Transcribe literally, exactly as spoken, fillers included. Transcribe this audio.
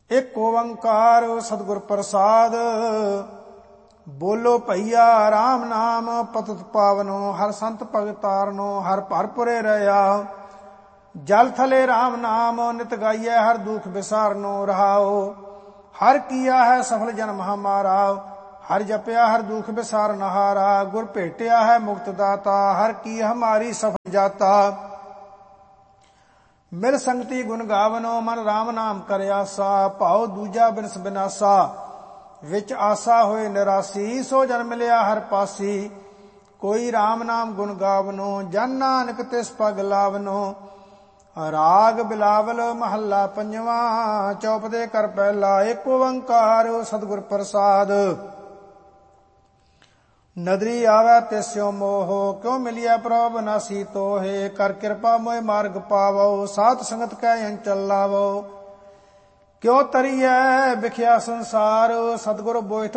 ਇੱਕ ਓੰਕਾਰ ਸਤਿਗੁਰ ਪ੍ਰਸਾਦ। ਬੋਲੋ ਭਈਆ ਰਾਮ ਨਾਮ ਪਤਿਤ ਪਾਵਨੋ, ਹਰ ਸੰਤ ਭਗਤ ਤਾਰਨੋ, ਹਰ ਭਰਪੁਰੇ ਰਹਿਆ। ਜਲ ਥਲੇ ਰਾਮ ਨਾਮ ਨਿਤ ਗਾਈਐ, ਹਰ ਦੁਖ ਵਿਸਾਰਨੋ ਰਹਾਓ। ਹਰ ਕੀਆ ਹੈ ਸਫਲ ਜਨਮ ਹਮਾਰਾ, ਹਰ ਜਪਿਆ ਹਰ ਦੁਖ ਵਿਸਾਰਨ ਹਾਰਾ। ਗੁਰ ਭੇਟਿਆ ਹੈ ਮੁਕਤ ਦਾਤਾ, ਹਰ ਕੀ ਹਮਾਰੀ ਸਫਲ ਜਾਤਾ। ਮਿਲ ਸੰਗਤੀ ਗੁਣ ਗਾਵਨੋ, ਮਨ ਰਾਮ ਨਾਮ ਕਰ ਆਸਾ। ਭਾਉ ਦੂਜਾ ਬਿਨਸ ਬਿਨਾਸਾ, ਵਿੱਚ ਆਸਾ ਹੋਏ ਨਿਰਾਸੀ। ਸੋ ਜਨ ਮਿਲਿਆ ਹਰ ਪਾਸੀ, ਕੋਈ ਰਾਮ ਨਾਮ ਗੁਣ ਗਾਵਨੋ। ਜਨ ਨਾਨਕ ਤਿਸ ਪਗ ਲਾਵਨੋ। ਰਾਗ ਬਿਲਾਵਲ ਮਹੱਲਾ ਪੰਜਵਾਂ, ਚੌਪਦੇ ਕਰ ਪਹਿਲਾ। ਇੱਕ ਓੰਕਾਰ ਸਤਿਗੁਰ ਪ੍ਰਸਾਦ। ਨਦਰੀ ਆਵੈ ਤਿਸਿਓ ਮੋਹ, ਕਿਉ ਮਿਲਿਆ ਪ੍ਰਭ ਨਾਸੀ ਤੋਹੇ। ਕਰ ਕਿਰਪਾ ਮੋਹਿ ਮਾਰਗ ਪਾਵੋ, ਸਾਧ ਸੰਗਤ ਕੈ ਅੰਚਲ ਲਾਵੋ। ਕਿਉ ਤਰੀਐ ਵਿਖਿਆ ਸੰਸਾਰ, ਸਤਿਗੁਰ ਬੋਹਿਥ